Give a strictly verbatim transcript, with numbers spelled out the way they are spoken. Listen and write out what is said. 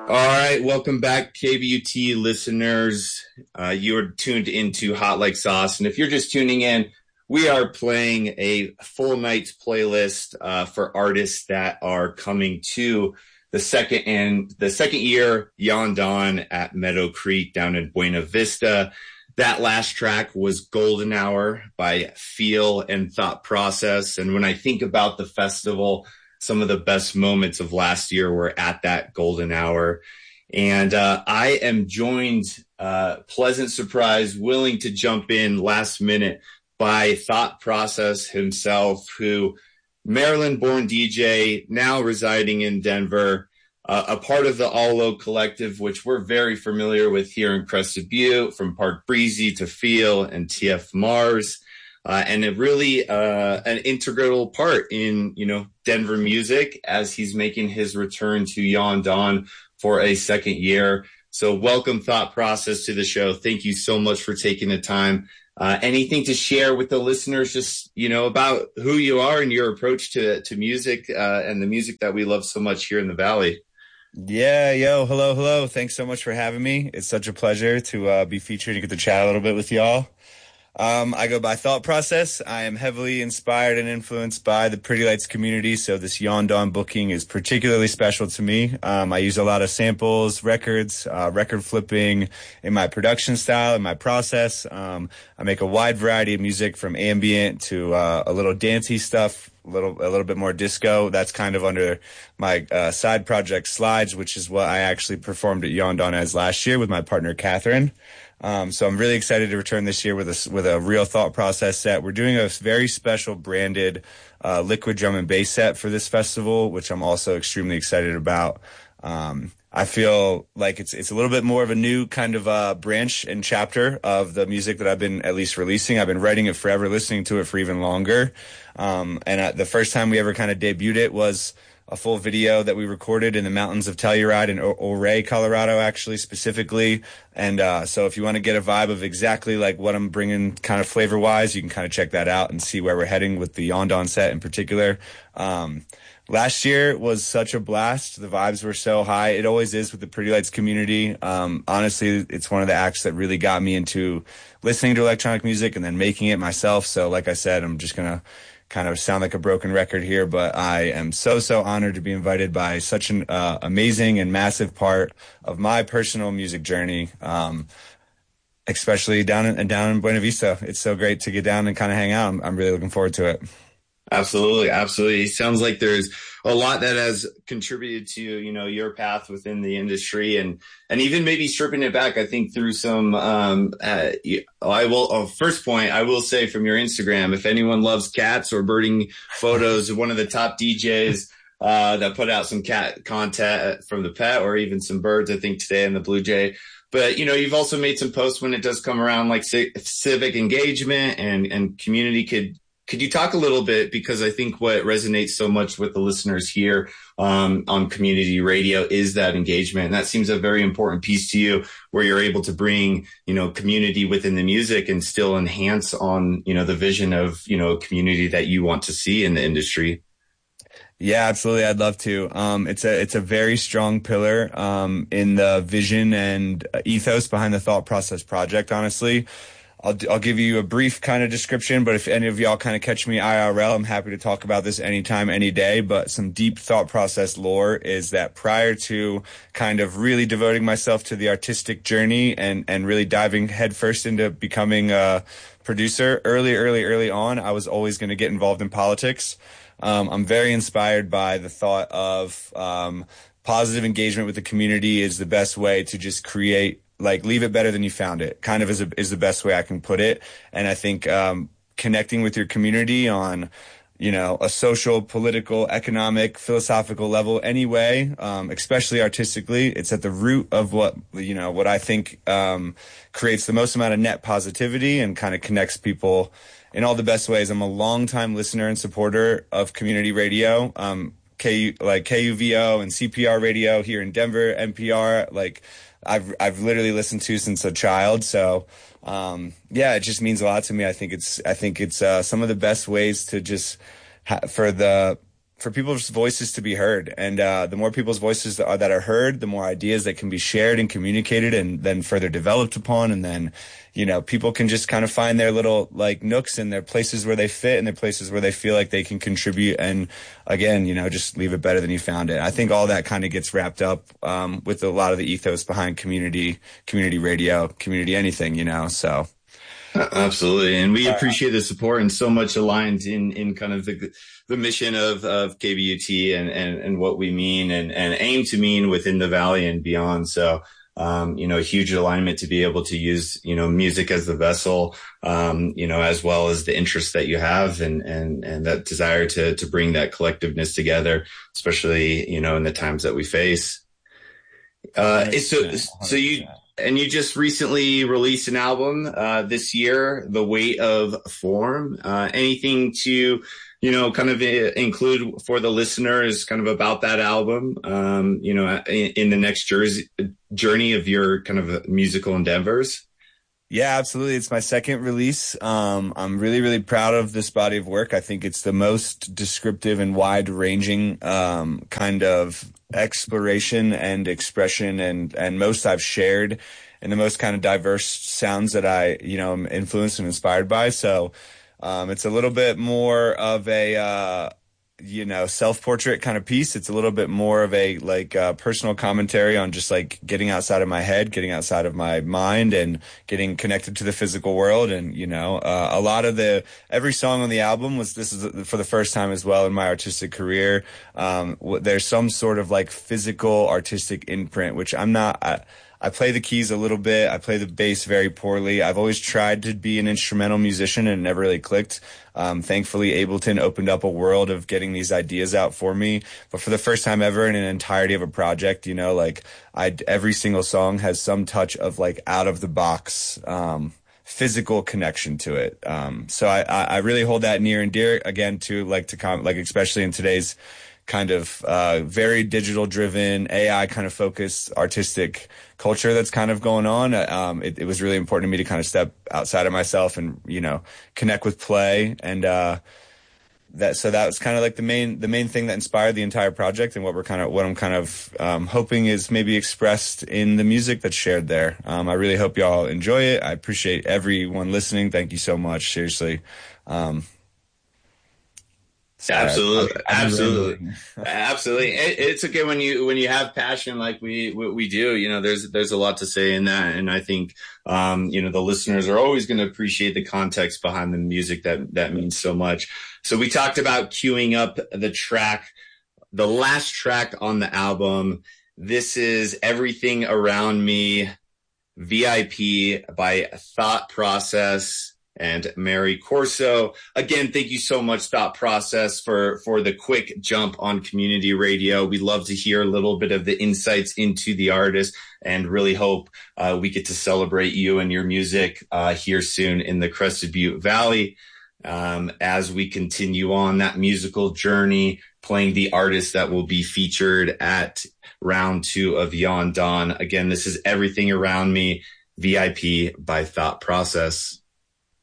All right, welcome back, K B U T listeners. Uh, you're tuned into Hot Like Sauce, and if you're just tuning in, we are playing a full night's playlist uh, for artists that are coming to the second and the second year Yondon at Meadow Creek down in Buena Vista. That last track was Golden Hour by Feel and Thought Process, and when I think about the festival, some of the best moments of last year were at that golden hour. And uh, I am joined, uh, pleasant surprise, willing to jump in last minute by Thought Process himself, who Maryland-born D J, now residing in Denver, uh, a part of the All Low Collective, which we're very familiar with here in Crested Butte, from Park Breezy to Feel and T F Mars. Uh, and it really uh, an integral part in, you know, Denver music as he's making his return to Yondon for a second year. So welcome, Thought Process, to the show. Thank you so much for taking the time. Uh, anything to share with the listeners, just, you know, about who you are and your approach to, to music uh, and the music that we love so much here in the Valley? Yeah, yo, hello, hello. Thanks so much for having me. It's such a pleasure to uh, be featured and get to chat a little bit with y'all. Um, I go by Thought Process. I am heavily inspired and influenced by the Pretty Lights community, so this Yondon booking is particularly special to me. Um, I use a lot of samples, records, uh, record flipping in my production style, in my process. Um, I make a wide variety of music from ambient to uh, a little dancey stuff, a little a little bit more disco. That's kind of under my uh, side project Slides, which is what I actually performed at Yondon as last year with my partner Catherine. Um, so I'm really excited to return this year with a, with a real Thought Process set. We're doing a very special branded uh, liquid drum and bass set for this festival, which I'm also extremely excited about. Um, I feel like it's it's a little bit more of a new kind of uh, branch and chapter of the music that I've been at least releasing. I've been writing it forever, listening to it for even longer. Um, and uh, the first time we ever kind of debuted it was a full video that we recorded in the mountains of Telluride in o- Ouray, Colorado, actually, specifically. And uh, so if you want to get a vibe of exactly like what I'm bringing kind of flavor-wise, you can kind of check that out and see where we're heading with the Yondon set in particular. Um, last year was such a blast. The vibes were so high. It always is with the Pretty Lights community. Um, honestly, it's one of the acts that really got me into listening to electronic music and then making it myself. So like I said, I'm just going to kind of sound like a broken record here, but I am so, so honored to be invited by such an uh, amazing and massive part of my personal music journey, um, especially down in, down in Buena Vista. It's so great to get down and kind of hang out. I'm, I'm really looking forward to it. Absolutely, absolutely. It sounds like there's a lot that has contributed to, you know, your path within the industry, and and even maybe stripping it back. I think through some. Um, uh, I will. Oh, first point, I will say from your Instagram, if anyone loves cats or birding photos, one of the top D Js uh, that put out some cat content from the pet or even some birds. I think today in the Blue Jay. But, you know, you've also made some posts when it does come around, like civic engagement and and community could. Could you talk a little bit, because I think what resonates so much with the listeners here um, on community radio is that engagement. And that seems a very important piece to you, where you're able to bring, you know, community within the music and still enhance on, you know, the vision of, you know, community that you want to see in the industry. Yeah, absolutely. I'd love to. Um, it's a it's a very strong pillar um, in the vision and ethos behind the Thought Process project, honestly. I'll, I'll give you a brief kind of description, but if any of y'all kind of catch me I R L, I'm happy to talk about this anytime, any day. But some deep Thought Process lore is that prior to kind of really devoting myself to the artistic journey and, and really diving headfirst into becoming a producer, early, early, early on, I was always going to get involved in politics. Um, I'm very inspired by the thought of um, positive engagement with the community is the best way to just create, like, leave it better than you found it, kind of is, a, is the best way I can put it. And I think um, connecting with your community on, you know, a social, political, economic, philosophical level anyway, um, especially artistically, it's at the root of what, you know, what I think um, creates the most amount of net positivity and kind of connects people in all the best ways. I'm a longtime listener and supporter of community radio, um, K, like K U V O and C P R radio here in Denver, N P R, like, I've I've literally listened to since a child, so um, yeah, it just means a lot to me. I think it's I think it's uh, some of the best ways to just ha- for the for people's voices to be heard. And uh, the more people's voices that are, that are heard, the more ideas that can be shared and communicated and then further developed upon. And then, you know, people can just kind of find their little like nooks and their places where they fit and their places where they feel like they can contribute. And again, you know, just leave it better than you found it. I think all that kind of gets wrapped up um, with a lot of the ethos behind community, community radio, community anything, you know, so. Absolutely. And we appreciate the support and so much aligned in, in kind of the, the mission of, of K B U T and, and, and what we mean and, and aim to mean within the Valley and beyond. So, um, you know, huge alignment to be able to use, you know, music as the vessel, um, you know, as well as the interests that you have and, and, and that desire to, to bring that collectiveness together, especially, you know, in the times that we face. Uh, so, so you, And you just recently released an album uh, this year, The Weight of Form. Uh, anything to, you know, kind of include for the listeners kind of about that album, um, you know, in, in the next jersey, journey of your kind of musical endeavors? Yeah, absolutely. It's my second release. Um, I'm really, really proud of this body of work. I think it's the most descriptive and wide-ranging um, kind of exploration and expression and, and most I've shared and the most kind of diverse sounds that I, you know, am influenced and inspired by. So um, it's a little bit more of a, uh, you know, self-portrait kind of piece. It's a little bit more of a like uh, personal commentary on just like getting outside of my head, getting outside of my mind and getting connected to the physical world. And, you know, uh, a lot of the, every song on the album was, this is for the first time as well in my artistic career. Um, there's some sort of like physical artistic imprint, which I'm not, I, I play the keys a little bit. I play the bass very poorly. I've always tried to be an instrumental musician and it never really clicked. Um, thankfully, Ableton opened up a world of getting these ideas out for me. But for the first time ever in an entirety of a project, you know, like I, every single song has some touch of like out of the box, um, physical connection to it. Um, so I, I really hold that near and dear again to like to com- like, especially in today's kind of uh, very digital driven, A I kind of focused artistic culture that's kind of going on. Um, it, it was really important to me to kind of step outside of myself and, you know, connect with play. And uh, that so that was kind of like the main the main thing that inspired the entire project and what we're kind of what I'm kind of um, hoping is maybe expressed in the music that's shared there. Um, I really hope y'all enjoy it. I appreciate everyone listening. Thank you so much. Seriously. Um, Absolutely, absolutely, absolutely. It, it's okay when you when you have passion like we we do. You know, there's there's a lot to say in that, and I think um, you know the listeners are always going to appreciate the context behind the music that that means so much. So we talked about queuing up the track, the last track on the album. This is Everything Around Me, V I P by Thought Process and Mary Corso. Again, thank you so much, Thought Process, for, for the quick jump on community radio. We love to hear a little bit of the insights into the artist and really hope uh, we get to celebrate you and your music uh, here soon in the Crested Butte Valley um, as we continue on that musical journey, playing the artists that will be featured at round two of Yon Dawn. Again, this is Everything Around Me, V I P by Thought Process.